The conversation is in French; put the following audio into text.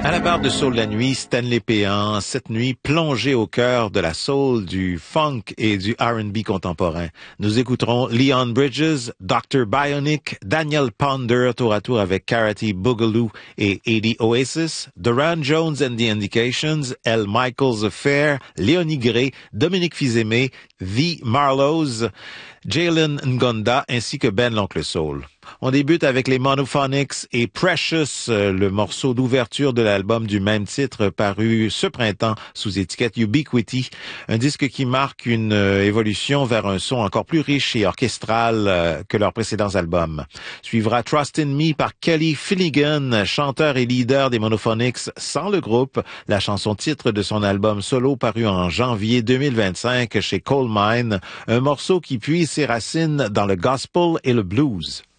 À la barre de Soul la nuit, Stanley Péan, cette nuit plongée au cœur de la soul, du funk et du R&B contemporain. Nous écouterons Leon Bridges, Dr. Bionic, Daniel Ponder tour à tour avec Karate Boogaloo et Eddie Oasis, Duran Jones and the Indications, L. Michaels Affair, Léonie Gray, Dominique Fils-Aimé, The Marlows, Jalen Ngonda ainsi que Ben l'Oncle Soul. On débute avec les Monophonics et Precious, le morceau d'ouverture de l'album du même titre paru ce printemps sous étiquette Ubiquity, un disque qui marque une évolution vers un son encore plus riche et orchestral que leurs précédents albums. Suivra Trust in Me par Kelly Finnegan, chanteur et leader des Monophonics sans le groupe, la chanson titre de son album solo paru en janvier 2025 chez Coal Mine, un morceau qui puise ses racines dans le gospel et le blues.